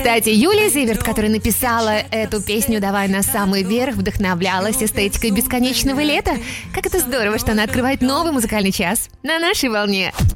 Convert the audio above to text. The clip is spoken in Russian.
Кстати, Юлия Зиверт, которая написала эту песню «Давай на самый верх», вдохновлялась эстетикой бесконечного лета. Как это здорово, что она открывает новый музыкальный час на нашей волне.